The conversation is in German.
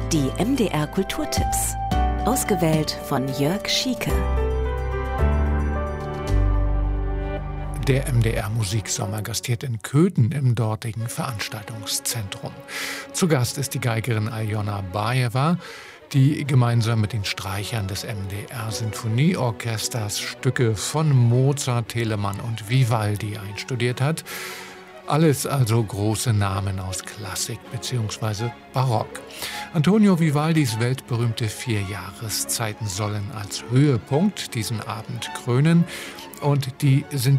Die MDR Kulturtipps. Ausgewählt von Jörg Schieke. Der MDR Musiksommer gastiert in Köthen im dortigen Veranstaltungszentrum. Zu Gast ist die Geigerin Aljona Bajewa, die gemeinsam mit den Streichern des MDR Sinfonieorchesters Stücke von Mozart, Telemann und Vivaldi einstudiert hat. Alles also große Namen aus Klassik bzw. Barock. Antonio Vivaldis weltberühmte 4 Jahreszeiten sollen als Höhepunkt diesen Abend krönen. Und die sind